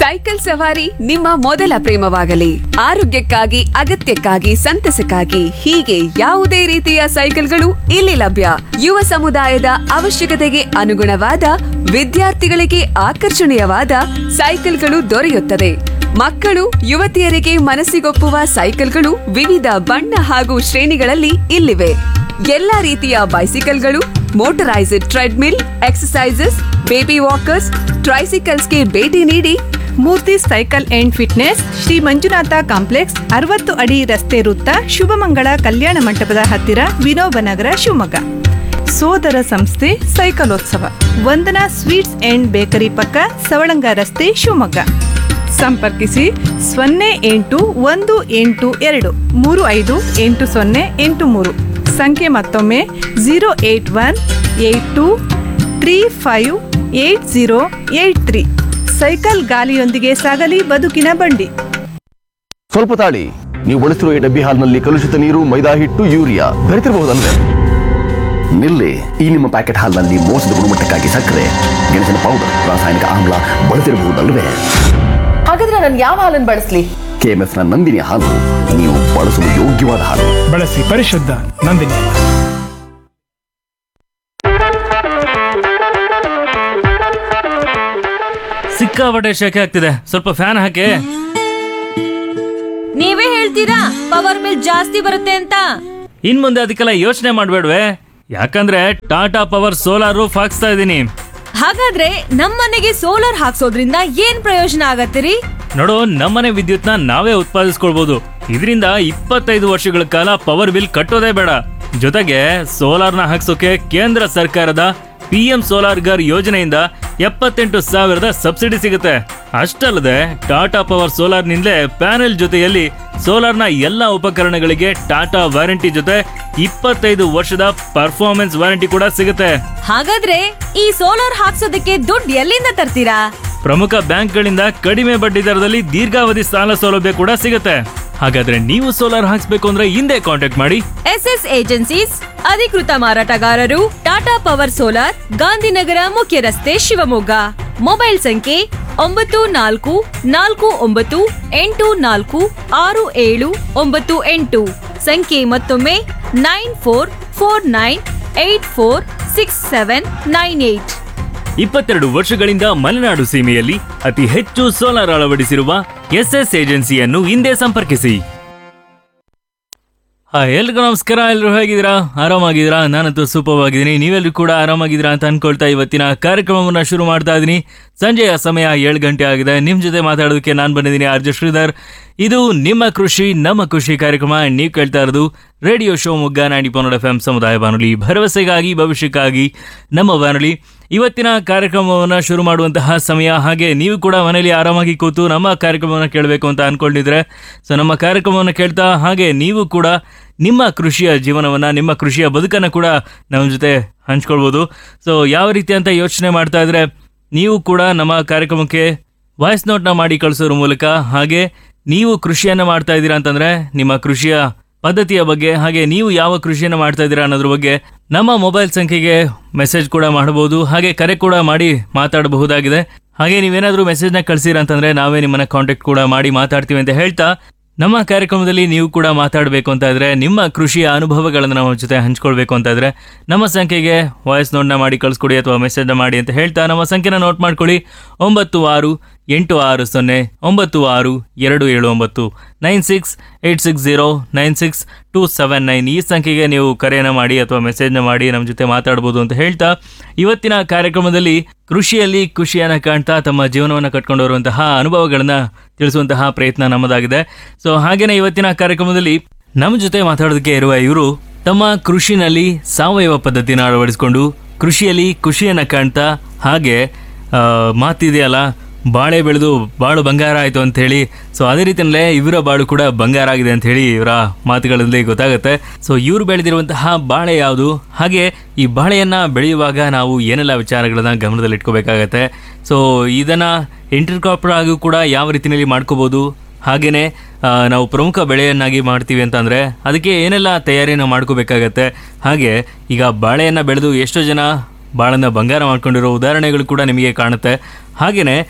Cycle ಸವಾರಿ ನಿಮ್ಮ ಮೊದಲ ಪ್ರೇಮವಾಗಲಿ, ಆರೋಗ್ಯಕ್ಕಾಗಿ, ಅಗತ್ಯಕ್ಕಾಗಿ, ಸಂತಸಕ್ಕಾಗಿ ಹೀಗೆ ಯಾವುದೇ ರೀತಿಯ ಸೈಕಲ್ಗಳು ಇಲ್ಲಿ ಲಭ್ಯ. ಯುವ ಸಮುದಾಯದ ಅವಶ್ಯಕತೆಗೆ ಅನುಗುಣವಾದ, ವಿದ್ಯಾರ್ಥಿಗಳಿಗೆ ಆಕರ್ಷಣೀಯವಾದ ಸೈಕಲ್ಗಳು ದೊರೆಯುತ್ತದೆ. ಮಕ್ಕಳು, ಯುವತಿಯರಿಗೆ ಮನಸ್ಸಿಗೊಪ್ಪುವ ಸೈಕಲ್ಗಳು ವಿವಿಧ ಬಣ್ಣ ಹಾಗೂ ಶ್ರೇಣಿಗಳಲ್ಲಿ ಇಲ್ಲಿವೆ. ಎಲ್ಲಾ ರೀತಿಯ ಬೈಸಿಕಲ್ಗಳು, motorised treadmill, exercises, baby walkers, ಟ್ರೈಸಿಕಲ್ಸ್ಗೆ ಭೇಟಿ ನೀಡಿ. ಮೂರ್ತಿ cycle and fitness, Shri Manjunatha complex, 60 ಅಡಿ ರಸ್ತೆ ವೃತ್ತ, ಶುಭಮಂಗಳ ಕಲ್ಯಾಣ ಮಂಟಪದ ಹತ್ತಿರ, ವಿನೋಬನಗರ, ಶಿವಮೊಗ್ಗ. ಸೋದರ ಸಂಸ್ಥೆ ಸೈಕಲೋತ್ಸವ, ವಂದನಾ ಸ್ವೀಟ್ಸ್ ಅಂಡ್ ಬೇಕರಿ ಪಕ್ಕ, ಸವಳಂಗ ರಸ್ತೆ, ಶಿವಮೊಗ್ಗ. ಸಂಪರ್ಕಿಸಿ 0818235808 ಸಂಖ್ಯೆ ಮತ್ತೊಮ್ಮೆ 08182358083. ಸೈಕಲ್ ಗಾಲಿಯೊಂದಿಗೆ ಸಾಗಲಿ ಬದುಕಿನ ಬಂಡಿ. ಸ್ವಲ್ಪ ತಾಳಿ, ನೀವು ಬಳಸಿರುವ ಈ ಡಬ್ಬಿ ಹಾಲ್ನಲ್ಲಿ ಕಲುಷಿತ ನೀರು, ಮೈದಾ ಹಿಟ್ಟು, ಯೂರಿಯಾ ಬೆರೆತಿರಬಹುದಲ್ವೇ? ನಿಲ್ಲಿ, ಈ ನಿಮ್ಮ ಪ್ಯಾಕೆಟ್ ಹಾಲ್ನಲ್ಲಿ ಮೋಸದ ಗುಣಮಟ್ಟಕ್ಕಾಗಿ ಸಕ್ಕರೆ, ಗೆಣಸಿನ ಪೌಡರ್, ರಾಸಾಯನಿಕ ಆಮ್ಲ ಬಳಸಿರಬಹುದಲ್ವೇ? ಹಾಗಾದ್ರೆ ನಾನು ಯಾವ ಹಾಲನ್ನು ಬಳಸಲಿ? ಕೆಎಂಎಫ್ನ ನಂದಿನಿ ಹಾಲು ನೀವು ಬಳಸಲು ಯೋಗ್ಯವಾದ ಹಾಲು. ಬಳಸಿ ಪರಿಶುದ್ಧ ನಂದಿನಿ. ಸಿಕ್ಕಾಪಟ್ಟೆ ಶೆಕೆ ಆಗ್ತಿದೆ, ಸ್ವಲ್ಪ ಫ್ಯಾನ್ ಹಾಕಿ. ನೀವೇ ಹೇಳ್ತೀರಾ ಪವರ್ ಬಿಲ್ ಜಾಸ್ತಿ ಬರುತ್ತೆ ಅಂತ? ಇನ್ ಮುಂದೆ ಅದಕ್ಕೆಲ್ಲ ಯೋಚನೆ ಮಾಡ್ಬೇಡ್ವೆ, ಯಾಕಂದ್ರೆ ಟಾಟಾ ಪವರ್ ಸೋಲಾರ್ ರೂಫ್ ಹಾಕ್ಸ್ತಾ ಇದೀನಿ. ಹಾಗಾದ್ರೆ ನಮ್ಮನೆಗೆ ಸೋಲಾರ್ ಹಾಕ್ಸೋದ್ರಿಂದ ಏನ್ ಪ್ರಯೋಜನ ಆಗತ್ತಿರಿ? ನೋಡು, ನಮ್ಮನೆ ವಿದ್ಯುತ್ನ ನಾವೇ ಉತ್ಪಾದಿಸ್ಕೊಳ್ಬಹುದು. ಇದರಿಂದ 25 ವರ್ಷಗಳ ಕಾಲ ಪವರ್ ಬಿಲ್ ಕಟ್ಟೋದೇ ಬೇಡ. ಜೊತೆಗೆ ಸೋಲಾರ್ನ ಹಾಕ್ಸೋಕೆ ಕೇಂದ್ರ ಸರ್ಕಾರದ PM ಸೋಲಾರ್ ಗರ್ ಯೋಜನೆಯಿಂದ 78,000 ಸಬ್ಸಿಡಿ ಸಿಗುತ್ತೆ. ಅಷ್ಟಲ್ಲದೆ ಟಾಟಾ ಪವರ್ ಸೋಲಾರ್ ನಿಂದಲೇ ಪ್ಯಾನೆಲ್ ಜೊತೆಯಲ್ಲಿ ಸೋಲಾರ್ನ ಎಲ್ಲಾ ಉಪಕರಣಗಳಿಗೆ ಟಾಟಾ ವಾರಂಟಿ ಜೊತೆ 25 ವರ್ಷದ ಪರ್ಫಾರ್ಮೆನ್ಸ್ ವಾರಂಟಿ ಕೂಡ ಸಿಗುತ್ತೆ. ಹಾಗಾದ್ರೆ ಈ ಸೋಲಾರ್ ಹಾಕ್ಸೋದಕ್ಕೆ ದುಡ್ಡು ಎಲ್ಲಿಂದ ತರ್ತೀರಾ? ಪ್ರಮುಖ ಬ್ಯಾಂಕ್ಗಳಿಂದ ಕಡಿಮೆ ಬಡ್ಡಿ ದರದಲ್ಲಿ ದೀರ್ಘಾವಧಿ ಸಾಲ ಸೌಲಭ್ಯ ಕೂಡ ಸಿಗುತ್ತೆ. ಹಾಗಾದ್ರೆ ನೀವು ಸೋಲಾರ್ ಹಾಕ್ಸ್ಬೇಕು ಅಂದ್ರೆ ಹಿಂದೆ ಕಾಂಟ್ಯಾಕ್ಟ್ ಮಾಡಿ. SS ಏಜೆನ್ಸೀಸ್, ಅಧಿಕೃತ ಮಾರಾಟಗಾರರು, ಟಾಟಾ ಪವರ್ ಸೋಲಾರ್, ಗಾಂಧಿನಗರ ಮುಖ್ಯ ರಸ್ತೆ, ಶಿವಮೊಗ್ಗ. ಮೊಬೈಲ್ ಸಂಖ್ಯೆ 9448846798. ಸಂಖ್ಯೆ ಮತ್ತೊಮ್ಮೆ 9449846798. 22 ವರ್ಷಗಳಿಂದ ಮಲೆನಾಡು ಸೀಮೆಯಲ್ಲಿ ಅತಿ ಹೆಚ್ಚು ಸೋಲಾರ್ ಅಳವಡಿಸಿರುವ SS ಏಜೆನ್ಸಿಯನ್ನು ಹಿಂದೆ ಸಂಪರ್ಕಿಸಿ. ಎಲ್ರಿಗೂ ನಮಸ್ಕಾರ. ಎಲ್ಲರೂ ಹೇಗಿದ್ದೀರಾ? ಆರಾಮಾಗಿದ್ದೀರಾ? ನಾನಂತೂ ಸೂಪರ್ ಆಗಿದ್ದೀನಿ. ನೀವೆಲ್ಲರೂ ಕೂಡ ಆರಾಮಾಗಿದ್ದೀರಾ ಅಂತ ಅನ್ಕೊಳ್ತಾ ಇವತ್ತಿನ ಕಾರ್ಯಕ್ರಮವನ್ನು ಶುರು ಮಾಡ್ತಾ ಇದ್ದೀನಿ. ಸಂಜೆಯ ಸಮಯ 7 ಗಂಟೆ ಆಗಿದೆ. ನಿಮ್ಮ ಜೊತೆ ಮಾತಾಡೋದಕ್ಕೆ ನಾನು ಬಂದಿದ್ದೀನಿ, RJ ಶ್ರೀಧರ್. ಇದು ನಿಮ್ಮ ಕೃಷಿ ನಮ್ಮ ಖುಷಿ ಕಾರ್ಯಕ್ರಮ. ನೀವು ಕೇಳ್ತಾ ಇರೋದು ರೇಡಿಯೋ ಶಿವಮೊಗ್ಗ 90.1 FM ಸಮುದಾಯ ಬಾನುಲಿ, ಭರವಸೆಗಾಗಿ ಭವಿಷ್ಯಕ್ಕಾಗಿ ನಮ್ಮ ಬಾನುಲಿ. ಇವತ್ತಿನ ಕಾರ್ಯಕ್ರಮವನ್ನು ಶುರು ಮಾಡುವಂತಹ ಸಮಯ. ಹಾಗೆ ನೀವು ಕೂಡ ಮನೆಯಲ್ಲಿ ಆರಾಮಾಗಿ ಕೂತು ನಮ್ಮ ಕಾರ್ಯಕ್ರಮವನ್ನು ಕೇಳಬೇಕು ಅಂತ ಅನ್ಕೊಂಡಿದ್ರೆ ನಮ್ಮ ಕಾರ್ಯಕ್ರಮವನ್ನು ಕೇಳ್ತಾ ಹಾಗೆ ನೀವು ಕೂಡ ನಿಮ್ಮ ಕೃಷಿಯ ಜೀವನವನ್ನು, ನಿಮ್ಮ ಕೃಷಿಯ ಬದುಕನ್ನು ಕೂಡ ನಮ್ಮ ಜೊತೆ ಹಂಚ್ಕೊಳ್ಬೋದು. ಯಾವ ರೀತಿ ಅಂತ ಯೋಚನೆ ಮಾಡ್ತಾ ಇದ್ರೆ ನೀವು ಕೂಡ ನಮ್ಮ ಕಾರ್ಯಕ್ರಮಕ್ಕೆ ವಾಯ್ಸ್ ನೋಟ್ನ ಮಾಡಿ ಕಳಿಸೋದ್ರ ಮೂಲಕ, ಹಾಗೆ ನೀವು ಕೃಷಿಯನ್ನು ಮಾಡ್ತಾ ಇದ್ದೀರಾ ಅಂತಂದ್ರೆ ನಿಮ್ಮ ಕೃಷಿಯ ಪದ್ಧತಿಯ ಬಗ್ಗೆ, ಹಾಗೆ ನೀವು ಯಾವ ಕೃಷಿಯನ್ನು ಮಾಡ್ತಾ ಇದ್ದೀರಾ ಅನ್ನೋದ್ರ ಬಗ್ಗೆ ನಮ್ಮ ಮೊಬೈಲ್ ಸಂಖ್ಯೆಗೆ ಮೆಸೇಜ್ ಕೂಡ ಮಾಡಬಹುದು, ಹಾಗೆ ಕರೆ ಕೂಡ ಮಾಡಿ ಮಾತಾಡಬಹುದಾಗಿದೆ. ಹಾಗೆ ನೀವೇನಾದರೂ ಮೆಸೇಜ್ನ ಕಳಿಸಿರ ಅಂತಂದ್ರೆ ನಾವೇ ನಿಮ್ಮನ್ನ ಕಾಂಟ್ಯಾಕ್ಟ್ ಕೂಡ ಮಾಡಿ ಮಾತಾಡ್ತೀವಿ ಅಂತ ಹೇಳ್ತಾ, ನಮ್ಮ ಕಾರ್ಯಕ್ರಮದಲ್ಲಿ ನೀವು ಕೂಡ ಮಾತಾಡಬೇಕು ಅಂತ ಇದ್ರೆ, ನಿಮ್ಮ ಕೃಷಿಯ ಅನುಭವಗಳನ್ನು ನಮ್ಮ ಜೊತೆ ಹಂಚ್ಕೊಳ್ಬೇಕು ಅಂತ ಇದ್ರೆ ನಮ್ಮ ಸಂಖ್ಯೆಗೆ ವಾಯ್ಸ್ ನೋಟ್ನ ಮಾಡಿ ಕಳಿಸ್ಕೊಡಿ ಅಥವಾ ಮೆಸೇಜ್ನ ಮಾಡಿ ಅಂತ ಹೇಳ್ತಾ ನಮ್ಮ ಸಂಖ್ಯೆನ ನೋಟ್ ಮಾಡ್ಕೊಳ್ಳಿ. 9686962779 9686096279 ಈ ಸಂಖ್ಯೆಗೆ ನೀವು ಕರೆಯನ್ನು ಮಾಡಿ ಅಥವಾ ಮೆಸೇಜ್ನ ಮಾಡಿ ನಮ್ಮ ಜೊತೆ ಮಾತಾಡ್ಬೋದು ಅಂತ ಹೇಳ್ತಾ, ಇವತ್ತಿನ ಕಾರ್ಯಕ್ರಮದಲ್ಲಿ ಕೃಷಿಯಲ್ಲಿ ಖುಷಿಯನ್ನು ಕಾಣ್ತಾ ತಮ್ಮ ಜೀವನವನ್ನು ಕಟ್ಕೊಂಡು ಬರುವಂತಹ ಅನುಭವಗಳನ್ನ ತಿಳಿಸುವಂತಹ ಪ್ರಯತ್ನ ನಮ್ಮದಾಗಿದೆ. ಹಾಗೇನೆ ಇವತ್ತಿನ ಕಾರ್ಯಕ್ರಮದಲ್ಲಿ ನಮ್ಮ ಜೊತೆ ಮಾತಾಡೋದಕ್ಕೆ ಇರುವ ಇವರು ತಮ್ಮ ಕೃಷಿನಲ್ಲಿ ಸಾವಯವ ಪದ್ಧತಿನ ಅಳವಡಿಸಿಕೊಂಡು ಕೃಷಿಯಲ್ಲಿ ಖುಷಿಯನ್ನು ಕಾಣ್ತಾ, ಹಾಗೆ ಮಾತಿದೆಯಲ್ಲ, ಬಾಳೆ ಬೆಳೆದು ಬಾಳು ಬಂಗಾರ ಆಯಿತು ಅಂತ ಹೇಳಿ, ಅದೇ ರೀತಿಯಲ್ಲೇ ಇವರ ಬಾಳು ಕೂಡ ಬಂಗಾರ ಆಗಿದೆ ಅಂತ ಹೇಳಿ ಇವರ ಮಾತುಗಳಲ್ಲಿ ಗೊತ್ತಾಗುತ್ತೆ. ಇವರು ಬೆಳೆದಿರುವಂತಹ ಬಾಳೆ ಯಾವುದು, ಹಾಗೆ ಈ ಬಾಳೆಯನ್ನು ಬೆಳೆಯುವಾಗ ನಾವು ಏನೆಲ್ಲ ವಿಚಾರಗಳನ್ನ ಗಮನದಲ್ಲಿಟ್ಕೋಬೇಕಾಗತ್ತೆ, ಇದನ್ನು ಇಂಟರ್ಕ್ರಾಪ್ ಆಗಿ ಕೂಡ ಯಾವ ರೀತಿಯಲ್ಲಿ ಮಾಡ್ಕೋಬೋದು, ಹಾಗೆಯೇ ನಾವು ಪ್ರಮುಖ ಬೆಳೆಯನ್ನಾಗಿ ಮಾಡ್ತೀವಿ ಅಂತಂದರೆ ಅದಕ್ಕೆ ಏನೆಲ್ಲ ತಯಾರಿಯನ್ನು ಮಾಡ್ಕೋಬೇಕಾಗತ್ತೆ, ಹಾಗೆ ಈಗ ಬಾಳೆಯನ್ನು ಬೆಳೆದು ಎಷ್ಟೋ ಜನ ಬಾಳನ್ನು ಬಂಗಾರ ಮಾಡ್ಕೊಂಡಿರೋ ಉದಾಹರಣೆಗಳು ಕೂಡ ನಿಮಗೆ ಕಾಣುತ್ತೆ. ಹಾಗೆಯೇ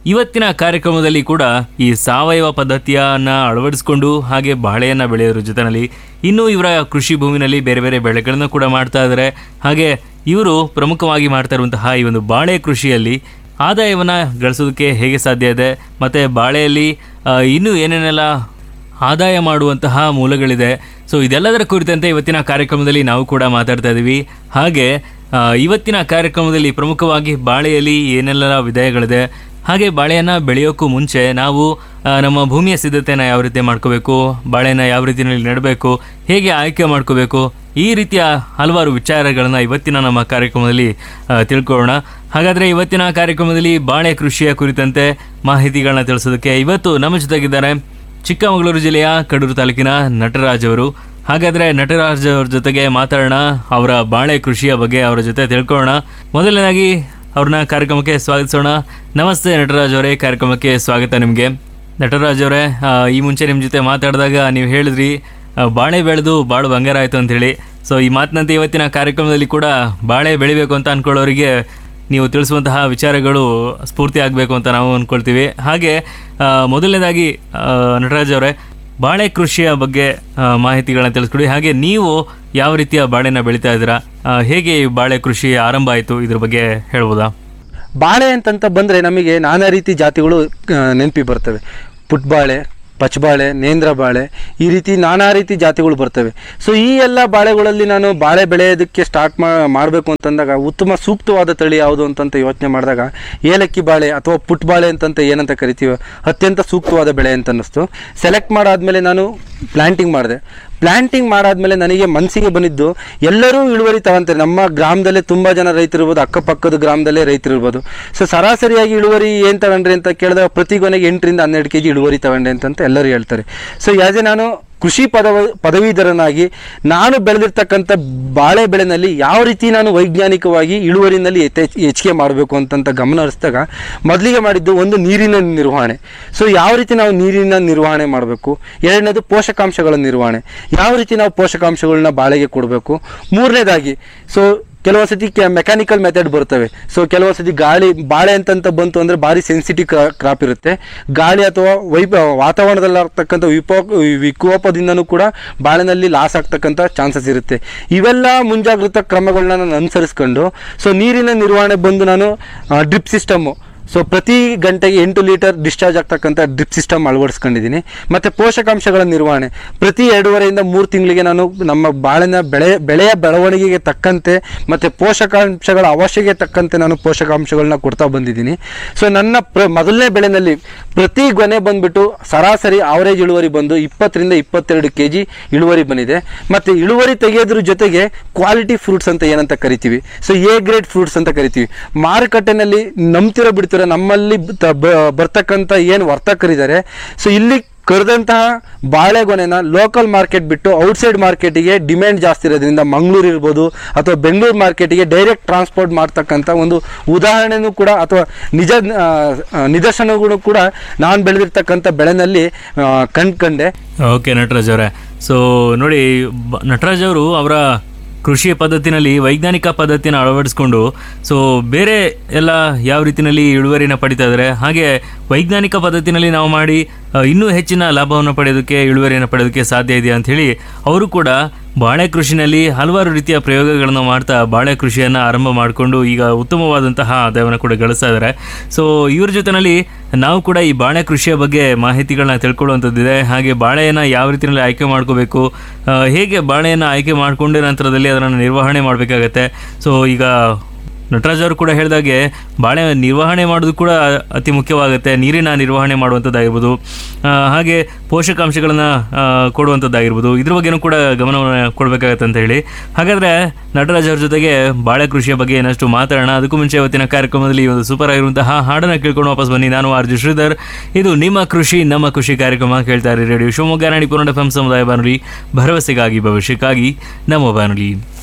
ಇವತ್ತಿನ ಕಾರ್ಯಕ್ರಮದಲ್ಲಿ ಕೂಡ ಈ ಸಾವಯವ ಪದ್ಧತಿಯನ್ನ ಅಳವಡಿಸಿಕೊಂಡು ಹಾಗೆ ಬಾಳೆಯನ್ನ ಬೆಳೆಯೋದ್ರ ಜೊತೆಯಲ್ಲಿ ಇನ್ನೂ ಇವರ ಕೃಷಿ ಭೂಮಿನಲ್ಲಿ ಬೇರೆ ಬೇರೆ ಬೆಳೆಗಳನ್ನು ಕೂಡ ಮಾಡ್ತಾ ಇದ್ದಾರೆ. ಹಾಗೆ ಇವರು ಪ್ರಮುಖವಾಗಿ ಮಾಡ್ತಾ ಇರುವಂತಹ ಈ ಒಂದು ಬಾಳೆ ಕೃಷಿಯಲ್ಲಿ ಆದಾಯವನ್ನು ಗಳಿಸೋದಕ್ಕೆ ಹೇಗೆ ಸಾಧ್ಯ ಇದೆ, ಮತ್ತು ಬಾಳೆಯಲ್ಲಿ ಇನ್ನೂ ಏನೇನೆಲ್ಲ ಆದಾಯ ಮಾಡುವಂತಹ ಮೂಲಗಳಿದೆ. ಸೊ ಇದೆಲ್ಲದರ ಕುರಿತಂತೆ ಇವತ್ತಿನ ಕಾರ್ಯಕ್ರಮದಲ್ಲಿ ನಾವು ಕೂಡ ಮಾತಾಡ್ತಾ ಇದ್ದೀವಿ. ಹಾಗೆ ಇವತ್ತಿನ ಕಾರ್ಯಕ್ರಮದಲ್ಲಿ ಪ್ರಮುಖವಾಗಿ ಬಾಳೆಯಲ್ಲಿ ಏನೆಲ್ಲ ವಿಧಗಳಿದೆ, ಹಾಗೆ ಬಾಳೆಯನ್ನು ಬೆಳೆಯೋಕ್ಕೂ ಮುಂಚೆ ನಾವು ನಮ್ಮ ಭೂಮಿಯ ಸಿದ್ಧತೆಯನ್ನು ಯಾವ ರೀತಿ ಮಾಡ್ಕೋಬೇಕು, ಬಾಳೆಯನ್ನು ಯಾವ ರೀತಿಯಲ್ಲಿ ನೆಡಬೇಕು, ಹೇಗೆ ಆಯ್ಕೆ ಮಾಡ್ಕೋಬೇಕು, ಈ ರೀತಿಯ ಹಲವಾರು ವಿಚಾರಗಳನ್ನು ಇವತ್ತಿನ ನಮ್ಮ ಕಾರ್ಯಕ್ರಮದಲ್ಲಿ ತಿಳ್ಕೊಳ್ಳೋಣ. ಹಾಗಾದರೆ ಇವತ್ತಿನ ಕಾರ್ಯಕ್ರಮದಲ್ಲಿ ಬಾಳೆ ಕೃಷಿಯ ಕುರಿತಂತೆ ಮಾಹಿತಿಗಳನ್ನ ತಿಳಿಸೋದಕ್ಕೆ ಇವತ್ತು ನಮ್ಮ ಜೊತೆಗಿದ್ದಾರೆ ಚಿಕ್ಕಮಗಳೂರು ಜಿಲ್ಲೆಯ ಕಡೂರು ತಾಲೂಕಿನ ನಟರಾಜ್ ಅವರು. ಹಾಗಾದರೆ ನಟರಾಜ್ ಅವ್ರ ಜೊತೆಗೆ ಮಾತಾಡೋಣ, ಅವರ ಬಾಳೆ ಕೃಷಿಯ ಬಗ್ಗೆ ಅವರ ಜೊತೆ ತಿಳ್ಕೊಳ್ಳೋಣ. ಮೊದಲನೇದಾಗಿ ಅವ್ರನ್ನ ಕಾರ್ಯಕ್ರಮಕ್ಕೆ ಸ್ವಾಗತಿಸೋಣ. ನಮಸ್ತೆ ನಟರಾಜ್ ಅವರೇ, ಕಾರ್ಯಕ್ರಮಕ್ಕೆ ಸ್ವಾಗತ ನಿಮಗೆ. ನಟರಾಜ್ ಅವರೇ, ಈ ಮುಂಚೆ ನಿಮ್ಮ ಜೊತೆ ಮಾತಾಡಿದಾಗ ನೀವು ಹೇಳಿದ್ರಿ ಬಾಳೆ ಬೆಳೆದು ಬಾಳು ಬಂಗಾರ ಆಯಿತು ಅಂಥೇಳಿ. ಸೊ ಈ ಮಾತಿನಂತೆ ಇವತ್ತಿನ ಕಾರ್ಯಕ್ರಮದಲ್ಲಿ ಕೂಡ ಬಾಳೆ ಬೆಳಿಬೇಕು ಅಂತ ಅಂದ್ಕೊಳ್ಳೋರಿಗೆ ನೀವು ತಿಳಿಸುವಂತಹ ವಿಚಾರಗಳು ಸ್ಫೂರ್ತಿ ಆಗಬೇಕು ಅಂತ ನಾವು ಅಂದ್ಕೊಳ್ತೀವಿ. ಹಾಗೆ ಮೊದಲನೇದಾಗಿ ನಟರಾಜ್ ಅವರೇ, ಬಾಳೆ ಕೃಷಿಯ ಬಗ್ಗೆ ಮಾಹಿತಿಗಳನ್ನ ತಿಳಿಸ್ಕೊಡಿ. ಹಾಗೆ ನೀವು ಯಾವ ರೀತಿಯ ಬಾಳೆನ ಬೆಳೀತಾ ಇದ್ದೀರಾ, ಹೇಗೆ ಈ ಬಾಳೆ ಕೃಷಿ ಆರಂಭ ಆಯಿತು, ಇದ್ರ ಬಗ್ಗೆ ಹೇಳ್ಬೋದಾ? ಬಾಳೆ ಅಂತಂತ ಬಂದರೆ ನಮಗೆ ನಾನಾ ರೀತಿ ಜಾತಿಗಳು ನೆನಪಿ ಬರ್ತವೆ. ಪುಟ್ಬಾಳೆ, ಪಚ್ಚಬಾಳೆ, ನೇಂದ್ರ ಬಾಳೆ, ಈ ರೀತಿ ನಾನಾ ರೀತಿ ಜಾತಿಗಳು ಬರ್ತವೆ. ಸೊ ಈ ಎಲ್ಲ ಬಾಳೆಗಳಲ್ಲಿ ನಾನು ಬಾಳೆ ಬೆಳೆಯೋದಕ್ಕೆ ಸ್ಟಾರ್ಟ್ ಮಾಡಬೇಕು ಅಂತಂದಾಗ ಉತ್ತಮ ಸೂಕ್ತವಾದ ತಳಿ ಯಾವುದು ಅಂತಂತ ಯೋಚನೆ ಮಾಡಿದಾಗ ಏಲಕ್ಕಿ ಬಾಳೆ ಅಥವಾ ಪುಟ್ಬಾಳೆ ಅಂತಂತ ಏನಂತ ಕರಿತೀವಿ, ಅತ್ಯಂತ ಸೂಕ್ತವಾದ ಬೆಳೆ ಅಂತ ಅನ್ನಿಸ್ತು. ಸೆಲೆಕ್ಟ್ ಮಾಡಾದ್ಮೇಲೆ ನಾನು ಪ್ಲ್ಯಾಂಟಿಂಗ್ ಮಾಡಿದೆ. ಪ್ಲ್ಯಾಂಟಿಂಗ್ ಮಾಡಾದ್ಮೇಲೆ ನನಗೆ ಮನಸ್ಸಿಗೆ ಬಂದಿದ್ದು, ಎಲ್ಲರೂ ಇಳುವರಿ ತಗೊಂತಾರೆ. ನಮ್ಮ ಗ್ರಾಮದಲ್ಲೇ ತುಂಬ ಜನ ರೈತರಿರ್ಬೋದು, ಅಕ್ಕಪಕ್ಕದ ಗ್ರಾಮದಲ್ಲೇ ರೈತರಿರ್ಬೋದು. ಸೊ ಸರಾಸರಿಯಾಗಿ ಇಳುವರಿ ಏನು ತಗೊಂಡ್ರಿ ಅಂತ ಕೇಳಿದಾಗ ಪ್ರತಿ ಕೊನೆಗೆ 8 ರಿಂದ 12 kg ಇಳುವರಿ ತಗೊಂಡೆ ಅಂತಂತ ಎಲ್ಲರೂ ಹೇಳ್ತಾರೆ. ಸೊ ಯಾಜೆ ನಾನು ಕೃಷಿ ಪದವೀಧರನಾಗಿ ನಾನು ಬೆಳೆದಿರ್ತಕ್ಕಂಥ ಬಾಳೆ ಬೆಳೆನಲ್ಲಿ ಯಾವ ರೀತಿ ನಾನು ವೈಜ್ಞಾನಿಕವಾಗಿ ಇಳುವರಿನಲ್ಲಿ ಹೆಚ್ಚಿಗೆ ಮಾಡಬೇಕು ಅಂತಂತ ಗಮನ ಹರಿಸಿದಾಗ ಮೊದಲಿಗೆ ಮಾಡಿದ್ದು ಒಂದು ನೀರಿನ ನಿರ್ವಹಣೆ. ಸೊ ಯಾವ ರೀತಿ ನಾವು ನೀರಿನ ನಿರ್ವಹಣೆ ಮಾಡಬೇಕು, ಎರಡನೇದು ಪೋಷಕಾಂಶಗಳ ನಿರ್ವಹಣೆ, ಯಾವ ರೀತಿ ನಾವು ಪೋಷಕಾಂಶಗಳನ್ನ ಬಾಳೆಗೆ ಕೊಡಬೇಕು, ಮೂರನೇದಾಗಿ ಸೊ ಕೆಲವು ಸತಿ ಮೆಕ್ಯಾನಿಕಲ್ ಮೆಥಡ್ ಬರ್ತವೆ. ಸೊ ಕೆಲವು ಸತಿ ಗಾಳಿ ಬಾಳೆ ಅಂತಂತ ಬಂತು ಅಂದರೆ ಭಾರಿ ಸೆನ್ಸಿಟಿವ್ ಕ್ರಾಪ್ ಇರುತ್ತೆ. ಗಾಳಿ ಅಥವಾ ವಾತಾವರಣದಲ್ಲಾಗ್ತಕ್ಕಂಥ ವಿಕೋಪದಿಂದನೂ ಕೂಡ ಬಾಳೆನಲ್ಲಿ ಲಾಸ್ ಆಗ್ತಕ್ಕಂಥ ಚಾನ್ಸಸ್ ಇರುತ್ತೆ. ಇವೆಲ್ಲ ಮುಂಜಾಗ್ರತಾ ಕ್ರಮಗಳನ್ನ ನಾನು ಅನುಸರಿಸ್ಕೊಂಡು ಸೊ ನೀರಿನ ನಿರ್ವಹಣೆ ಬಂದು ನಾನು ಡ್ರಿಪ್ ಸಿಸ್ಟಮ್ಮು, ಸೊ ಪ್ರತಿ ಗಂಟೆಗೆ 8 ಲೀಟರ್ ಡಿಸ್ಚಾರ್ಜ್ ಆಗ್ತಕ್ಕಂಥ ಡ್ರಿಪ್ ಸಿಸ್ಟಮ್ ಅಳವಡಿಸ್ಕೊಂಡಿದ್ದೀನಿ. ಮತ್ತು ಪೋಷಕಾಂಶಗಳ ನಿರ್ವಹಣೆ ಪ್ರತಿ 2.5 ರಿಂದ 3 ತಿಂಗಳಿಗೆ ನಾನು ನಮ್ಮ ಬಾಳೆನ ಬೆಳೆಯ ಬೆಳವಣಿಗೆಗೆ ತಕ್ಕಂತೆ ಮತ್ತು ಪೋಷಕಾಂಶಗಳ ಅವಶ್ಯಕತೆ ತಕ್ಕಂತೆ ನಾನು ಪೋಷಕಾಂಶಗಳನ್ನ ಕೊಡ್ತಾ ಬಂದಿದ್ದೀನಿ. ಸೊ ನನ್ನ ಮೊದಲನೇ ಬೆಳೆನಲ್ಲಿ ಪ್ರತಿ ಗೊನೆ ಬಂದುಬಿಟ್ಟು ಸರಾಸರಿ ಆವರೇಜ್ ಇಳುವರಿ ಬಂದು 20 ರಿಂದ 22 kg ಇಳುವರಿ ಬಂದಿದೆ. ಮತ್ತು ಇಳುವರಿ ತೆಗೆಯೋದ್ರ ಜೊತೆಗೆ ಕ್ವಾಲಿಟಿ ಫ್ರೂಟ್ಸ್ ಅಂತ ಏನಂತ ಕರಿತೀವಿ, ಸೊ ಎ ಗ್ರೇಡ್ ಫ್ರೂಟ್ಸ್ ಅಂತ ಕರಿತೀವಿ. ಮಾರುಕಟ್ಟೆನಲ್ಲಿ ನಂಬ್ತಿರೋ ಬಿಡ್ತಿರೋ ನಮ್ಮಲ್ಲಿ ಬರ್ತಕ್ಕಂಥ ಏನು ವರ್ತಕರಿದ್ದಾರೆ, ಸೊ ಇಲ್ಲಿ ಕರೆದಂತಹ ಬಾಳೆಗೊನೆನ ಲೋಕಲ್ ಮಾರ್ಕೆಟ್ ಬಿಟ್ಟು ಔಟ್ಸೈಡ್ ಮಾರ್ಕೆಟಿಗೆ ಡಿಮ್ಯಾಂಡ್ ಜಾಸ್ತಿ ಇರೋದ್ರಿಂದ ಮಂಗಳೂರು ಇರ್ಬೋದು ಅಥವಾ ಬೆಂಗಳೂರು ಮಾರ್ಕೆಟಿಗೆ ಡೈರೆಕ್ಟ್ ಟ್ರಾನ್ಸ್ಪೋರ್ಟ್ ಮಾಡ್ತಕ್ಕಂಥ ಒಂದು ಉದಾಹರಣೆನೂ ಕೂಡ ಅಥವಾ ನಿದರ್ಶನಗಳು ಕೂಡ ನಾನು ಬೆಳೆದಿರ್ತಕ್ಕಂಥ ಬೆಳೆನಲ್ಲಿ ಕಂಡ್ಕೊಂಡೆ. ಓಕೆ ನಟರಾಜ್ ಅವರೇ, ಸೊ ನೋಡಿ ನಟರಾಜ್ ಅವರು ಅವರ ಕೃಷಿ ಪದ್ಧತಿನಲ್ಲಿ ವೈಜ್ಞಾನಿಕ ಪದ್ಧತಿಯನ್ನು ಅಳವಡಿಸ್ಕೊಂಡು ಸೊ ಬೇರೆ ಎಲ್ಲ ಯಾವ ರೀತಿಯಲ್ಲಿ ಇಳುವರಿನ ಪಡಿತಾ ಇದ್ದಾರೆ, ಹಾಗೆ ವೈಜ್ಞಾನಿಕ ಪದ್ಧತಿನಲ್ಲಿ ನಾವು ಮಾಡಿ ಇನ್ನೂ ಹೆಚ್ಚಿನ ಲಾಭವನ್ನು ಪಡೆಯೋದಕ್ಕೆ, ಇಳುವರಿಯನ್ನು ಪಡೆಯೋದಕ್ಕೆ ಸಾಧ್ಯ ಇದೆ ಅಂಥೇಳಿ ಅವರು ಕೂಡ ಬಾಳೆ ಕೃಷಿನಲ್ಲಿ ಹಲವಾರು ರೀತಿಯ ಪ್ರಯೋಗಗಳನ್ನು ಮಾಡ್ತಾ ಬಾಳೆ ಕೃಷಿಯನ್ನು ಆರಂಭ ಮಾಡಿಕೊಂಡು ಈಗ ಉತ್ತಮವಾದಂತಹ ಆದಾಯವನ್ನು ಕೂಡ ಗಳಿಸ್ತಾ ಇದ್ದಾರೆ. ಸೊ ಇವ್ರ ಜೊತೆಯಲ್ಲಿ ನಾವು ಕೂಡ ಈ ಬಾಳೆ ಕೃಷಿಯ ಬಗ್ಗೆ ಮಾಹಿತಿಗಳನ್ನ ತಿಳ್ಕೊಳ್ಳುವಂಥದ್ದಿದೆ. ಹಾಗೆ ಬಾಳೆಯನ್ನು ಯಾವ ರೀತಿಯಲ್ಲಿ ಆಯ್ಕೆ ಮಾಡ್ಕೋಬೇಕು, ಹೇಗೆ ಬಾಳೆಯನ್ನು ಆಯ್ಕೆ ಮಾಡಿಕೊಂಡ ನಂತರದಲ್ಲಿ ಅದನ್ನು ನಿರ್ವಹಣೆ ಮಾಡಬೇಕಾಗತ್ತೆ. ಸೊ ಈಗ ನಟರಾಜ್ ಅವರು ಕೂಡ ಹೇಳಿದಾಗೆ ಬಾಳೆ ನಿರ್ವಹಣೆ ಮಾಡೋದು ಕೂಡ ಅತಿ ಮುಖ್ಯವಾಗುತ್ತೆ. ನೀರಿನ ನಿರ್ವಹಣೆ ಮಾಡುವಂಥದ್ದಾಗಿರ್ಬೋದು, ಹಾಗೆ ಪೋಷಕಾಂಶಗಳನ್ನು ಕೊಡುವಂಥದ್ದಾಗಿರ್ಬೋದು, ಇದ್ರ ಬಗ್ಗೆನೂ ಕೂಡ ಗಮನವನ್ನು ಕೊಡಬೇಕಾಗತ್ತೆ ಅಂತ ಹೇಳಿ. ಹಾಗಾದರೆ ನಟರಾಜ್ ಅವ್ರ ಜೊತೆಗೆ ಬಾಳೆ ಕೃಷಿಯ ಬಗ್ಗೆ ಏನಷ್ಟು ಮಾತಾಡೋಣ. ಅದಕ್ಕೂ ಮುಂಚೆ ಇವತ್ತಿನ ಕಾರ್ಯಕ್ರಮದಲ್ಲಿ ಒಂದು ಸೂಪರ್ ಆಗಿರುವಂತಹ ಹಾಡನ್ನು ಕೇಳ್ಕೊಂಡು ವಾಪಸ್ ಬನ್ನಿ. ನಾನು ಆರ್ಜಿ ಶ್ರೀಧರ್, ಇದು ನಿಮ್ಮ ಕೃಷಿ ನಮ್ಮ ಕೃಷಿ ಕಾರ್ಯಕ್ರಮ. ಕೇಳ್ತಾ ಇರಿ ರೇಡಿಯೋ ಶಿವಮೊಗ್ಗ 90.5 FM ಸಮುದಾಯ ಬಾನುಲಿ, ಭರವಸೆಗಾಗಿ ಭವಿಷ್ಯಕ್ಕಾಗಿ ನಮ್ಮ ಬಾನುಲಿ.